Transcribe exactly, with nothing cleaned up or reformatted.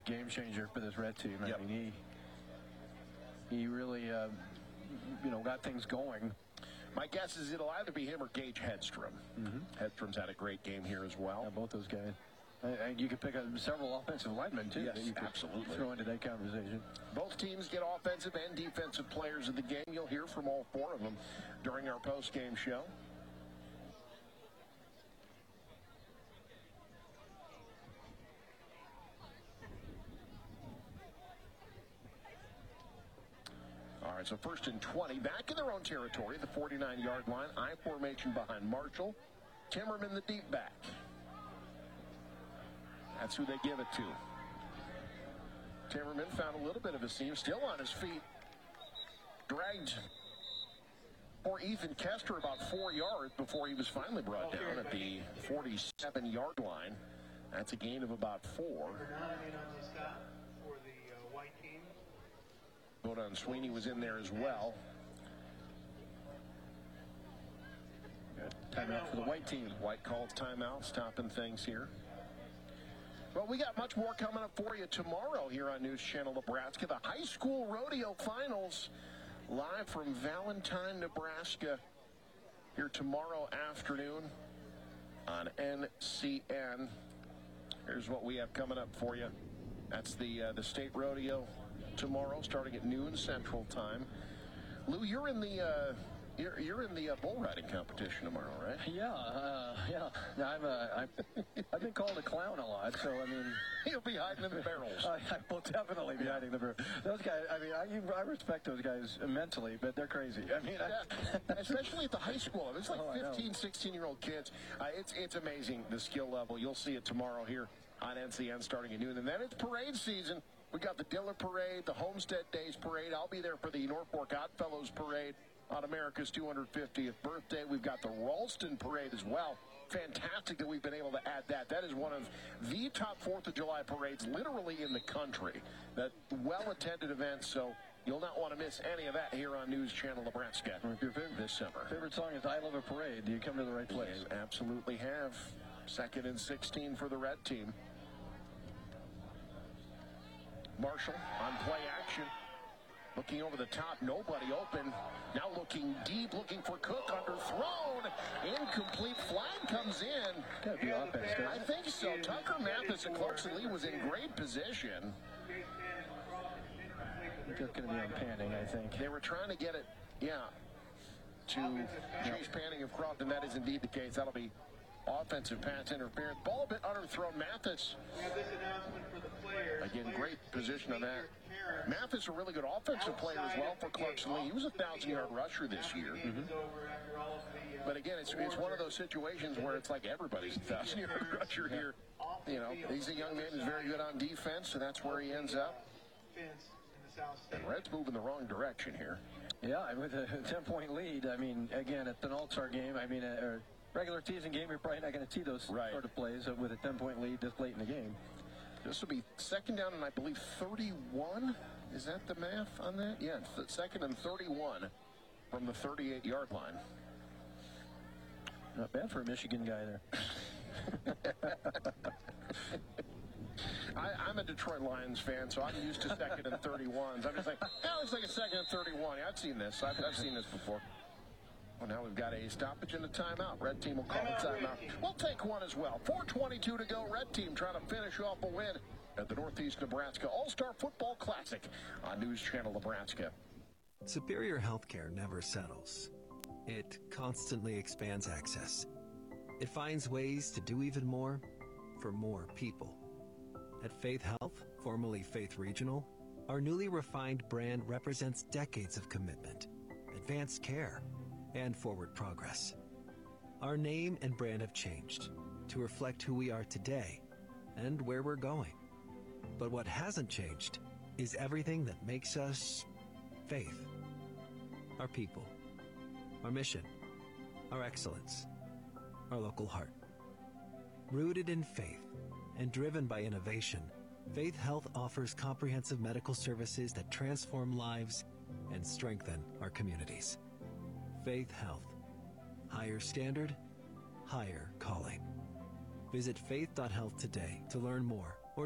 game changer for this red team. Yep. I mean, he he really, uh, you know, got things going. My guess is it'll either be him or Gage Hedstrom. Mm-hmm. Hedstrom's had a great game here as well. Yeah, both those guys. And you could pick up several offensive linemen, too. Yes, that you could absolutely. Throw into that conversation. Both teams get offensive and defensive players of the game. You'll hear from all four of them during our post-game show. All right, so first and twenty, back in their own territory, the forty-nine yard line. I formation behind Marshall. Timmerman the deep back. That's who they give it to. Timmerman found a little bit of a seam, still on his feet. Dragged for Ethan Kester about four yards before he was finally brought down at the forty-seven yard line. That's a gain of about four. Bodan Sweeney was in there as well. Timeout for the white team. White calls timeout, stopping things here. Well, we got much more coming up for you tomorrow here on News Channel Nebraska. The high school rodeo finals live from Valentine, Nebraska here tomorrow afternoon on N C N. Here's what we have coming up for you. That's the uh, the state rodeo tomorrow starting at noon Central Time. Lou, you're in the uh, you're, you're in the uh, bull riding competition tomorrow, right? Yeah, uh, yeah. I'm, uh, I'm, I've been called a clown a lot, so I mean, you'll be hiding in the barrels. I, I will definitely be hiding in the barrels. Those guys, I mean, I, I respect those guys immensely, but they're crazy. I mean, yeah. I, especially at the high school. It's like oh, fifteen, sixteen year old kids. Uh, it's it's amazing the skill level. You'll see it tomorrow here on N C N starting at noon, and then it's parade season. We got the Diller Parade, the Homestead Days Parade. I'll be there for the Norfolk Oddfellows Parade on America's two hundred fiftieth birthday. We've got the Ralston Parade as well. Fantastic that we've been able to add that. That is one of the top fourth of July parades literally in the country. That well-attended event, so you'll not want to miss any of that here on News Channel Nebraska your favorite, this summer. Favorite song is I Love a Parade. You come to the right place. You absolutely have. Second and sixteen for the red team. Marshall on play action. Looking over the top, nobody open. Now looking deep, looking for Cook, underthrown. Incomplete, flag comes in. Gotta be offense, I think so. Tucker Mathis and Clarkson Lee was in great position. It's going to be on Panning, I think. They were trying to get it, yeah, to Chase Panning of Crofton. That is indeed the case. That'll be offensive pass interference. Ball a bit underthrown. Mathis. Again, great position on that. Mathis, a really good offensive player as well for Clarkson Lee. He was a thousand-yard rusher this year. Mm-hmm. But again, it's it's one of those situations where it's like everybody's a thousand-yard rusher here. You know, he's a young man who's very good on defense, so that's where he ends up. And Red's moving the wrong direction here. Yeah, with a ten-point lead, I mean, again, it's an all-star game. I mean, a regular season game, you're probably not going to see those right. sort of plays with a ten-point lead this late in the game. This will be second down and I believe thirty-one. Is that the math on that? Yeah, second and thirty-one from the thirty-eight yard line. Not bad for a Michigan guy there. I, I'm a Detroit Lions fan, so I'm used to second and thirty-ones. I'm just like, yeah, it looks like a second and thirty-one. Yeah, I've seen this. I've, I've seen this before. Well, now we've got a stoppage and a timeout. Red team will call the timeout. We'll take one as well. four twenty-two to go. Red team trying to finish off a win at the Northeast Nebraska All-Star Football Classic on News Channel Nebraska. Superior Healthcare never settles. It constantly expands access. It finds ways to do even more for more people. At Faith Health, formerly Faith Regional, our newly refined brand represents decades of commitment, advanced care, and forward progress. Our name and brand have changed to reflect who we are today and where we're going. But what hasn't changed is everything that makes us Faith. Our people, our mission, our excellence, our local heart. Rooted in faith and driven by innovation, Faith Health offers comprehensive medical services that transform lives and strengthen our communities. Faith Health. Higher standard, higher calling. Visit faith dot health today to learn more